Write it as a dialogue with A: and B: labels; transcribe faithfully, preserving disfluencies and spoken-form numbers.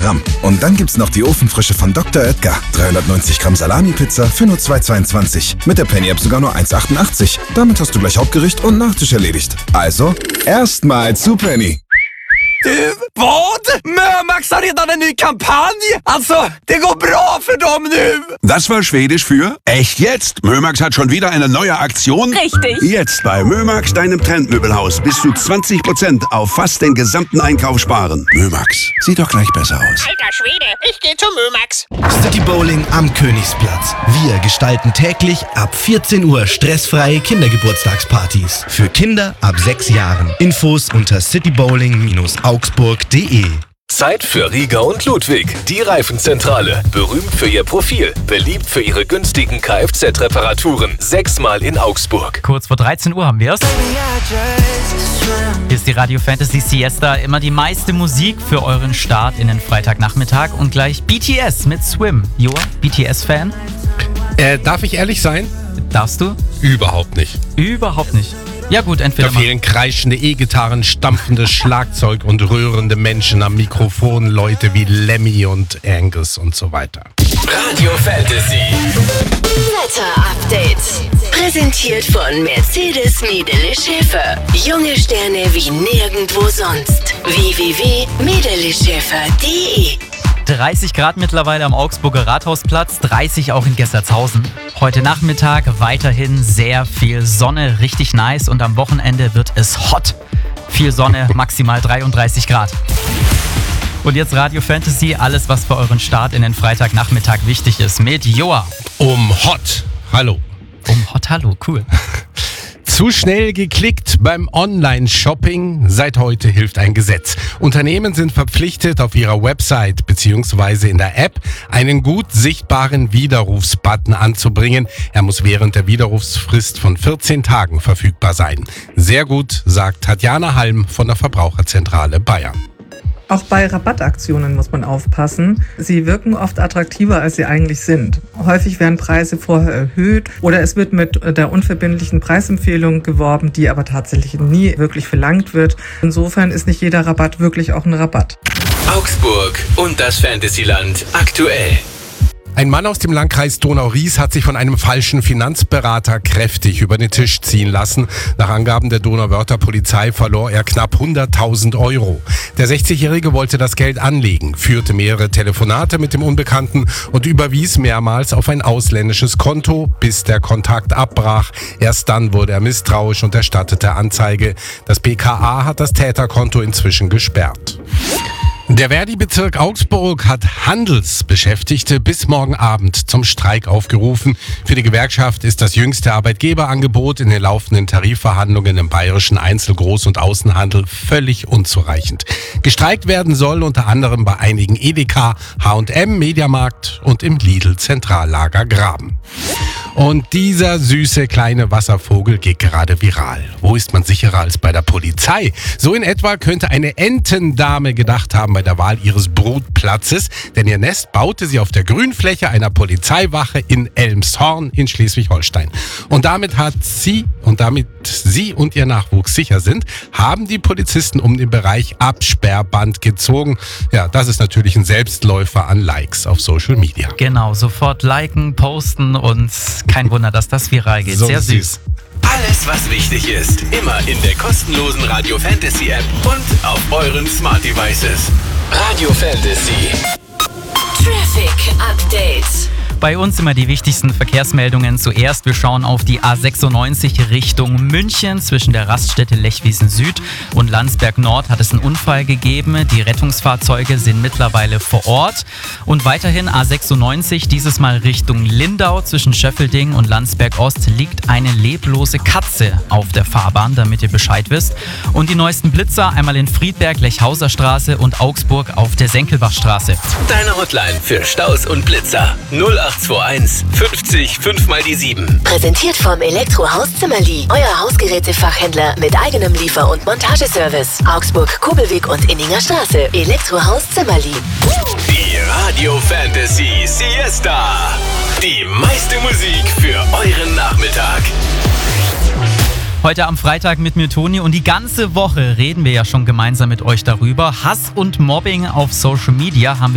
A: Gramm. Und dann gibt's noch die Ofenfrische von Doktor Oetker. dreihundertneunzig Gramm Salami-Pizza für nur zwei Euro zweiundzwanzig. Mit der Penny-App sogar nur eins Euro achtundachtzig. Damit hast du gleich Hauptgericht und Nachtisch erledigt. Also, erstmal zu Penny.
B: Du, vad? Mömax har redan en ny kampanj! Alltså, det går bra för dem nu!
C: Das war Schwedisch für echt jetzt. Mömax hat schon wieder eine neue Aktion.
D: Richtig.
C: Jetzt bei Mömax, deinem Trendmöbelhaus, bis zu zwanzig Prozent auf fast den gesamten Einkauf sparen. Mömax, sieht doch gleich besser aus.
D: Alter Schwede, ich geh zu Mömax.
E: City Bowling am Königsplatz. Wir gestalten täglich ab vierzehn Uhr stressfreie Kindergeburtstagspartys. Für Kinder ab sechs Jahren. Infos unter citybowling augsburg punkt de.
F: Zeit für Rieger und Ludwig, die Reifenzentrale. Berühmt für ihr Profil, beliebt für ihre günstigen Kfz-Reparaturen. Sechsmal in Augsburg.
G: Kurz vor dreizehn Uhr haben wir es. Hier ist die Radio Fantasy Siesta. Immer die meiste Musik für euren Start in den Freitagnachmittag. Und gleich B T S mit Swim. Joa, B T S-Fan?
H: Äh, darf ich ehrlich sein?
G: Darfst du?
H: Überhaupt nicht.
G: Überhaupt nicht. Ja gut, entweder
H: Da fehlen kreischende E-Gitarren, stampfendes Schlagzeug und rührende Menschen am Mikrofon, Leute wie Lemmy und Angus und so weiter.
F: Radio Fantasy.
I: Wetter Update. Präsentiert von Mercedes Medele Schäfer. Junge Sterne wie nirgendwo sonst. w w w punkt medele schäfer punkt de.
G: dreißig Grad mittlerweile am Augsburger Rathausplatz, dreißig auch in Gessertshausen. Heute Nachmittag weiterhin sehr viel Sonne, richtig nice, und am Wochenende wird es hot. Viel Sonne, maximal dreiunddreißig Grad. Und jetzt Radio Fantasy, alles was für euren Start in den Freitagnachmittag wichtig ist, mit Joa.
H: Um Hot. Hallo.
G: Um Hot, hallo, cool.
H: Zu schnell geklickt beim Online-Shopping? Seit heute hilft ein Gesetz. Unternehmen sind verpflichtet, auf ihrer Website bzw. in der App einen gut sichtbaren Widerrufsbutton anzubringen. Er muss während der Widerrufsfrist von vierzehn Tagen verfügbar sein. Sehr gut, sagt Tatjana Halm von der Verbraucherzentrale Bayern.
J: Auch bei Rabattaktionen muss man aufpassen. Sie wirken oft attraktiver, als sie eigentlich sind. Häufig werden Preise vorher erhöht oder es wird mit der unverbindlichen Preisempfehlung geworben, die aber tatsächlich nie wirklich verlangt wird. Insofern ist nicht jeder Rabatt wirklich auch ein Rabatt.
F: Augsburg und das Fantasyland aktuell.
H: Ein Mann aus dem Landkreis Donau-Ries hat sich von einem falschen Finanzberater kräftig über den Tisch ziehen lassen. Nach Angaben der Donauwörther Polizei verlor er knapp hunderttausend Euro. Der sechzigjährige wollte das Geld anlegen, führte mehrere Telefonate mit dem Unbekannten und überwies mehrmals auf ein ausländisches Konto, bis der Kontakt abbrach. Erst dann wurde er misstrauisch und erstattete Anzeige. Das B K A hat das Täterkonto inzwischen gesperrt. Der Verdi-Bezirk Augsburg hat Handelsbeschäftigte bis morgen Abend zum Streik aufgerufen. Für die Gewerkschaft ist das jüngste Arbeitgeberangebot in den laufenden Tarifverhandlungen im bayerischen Einzel-, Groß- und Außenhandel völlig unzureichend. Gestreikt werden soll unter anderem bei einigen Edeka, H und M, Mediamarkt und im Lidl-Zentrallager Graben. Und dieser süße kleine Wasservogel geht gerade viral. Wo ist man sicherer als bei der Polizei? So in etwa könnte eine Entendame gedacht haben bei der Wahl ihres Brutplatzes, denn ihr Nest baute sie auf der Grünfläche einer Polizeiwache in Elmshorn in Schleswig-Holstein. Und damit hat sie, und damit sie und ihr Nachwuchs sicher sind, haben die Polizisten um den Bereich Absperrband gezogen. Ja, das ist natürlich ein Selbstläufer an Likes auf Social Media.
G: Genau, sofort liken, posten und kein Wunder, dass das viral geht.
H: So
G: Sehr süß.
F: Alles, was wichtig ist, immer in der kostenlosen Radio Fantasy App und auf euren Smart Devices. Radio Fantasy.
I: Traffic Update.
G: Bei uns immer die wichtigsten Verkehrsmeldungen zuerst. Wir schauen auf die A sechsundneunzig Richtung München. Zwischen der Raststätte Lechwiesen Süd und Landsberg Nord hat es einen Unfall gegeben. Die Rettungsfahrzeuge sind mittlerweile vor Ort. Und weiterhin A sechsundneunzig, dieses Mal Richtung Lindau. Zwischen Schöffelding und Landsberg Ost liegt eine leblose Katze auf der Fahrbahn, damit ihr Bescheid wisst. Und die neuesten Blitzer einmal in Friedberg, Lechhauser Straße und Augsburg auf der Senkelbachstraße.
F: Deine Hotline für Staus und Blitzer. null acht zwei eins fünfzig fünf mal die sieben.
I: Präsentiert vom Elektrohaus Zimmerli. Euer Hausgerätefachhändler mit eigenem Liefer- und Montageservice. Augsburg, Kobelweg und Inninger Straße. Elektrohaus Zimmerli.
F: Die Radio Fantasy Siesta. Die meiste Musik für euren Nachmittag.
G: Heute am Freitag mit mir, Toni, und die ganze Woche reden wir ja schon gemeinsam mit euch darüber. Hass und Mobbing auf Social Media haben wir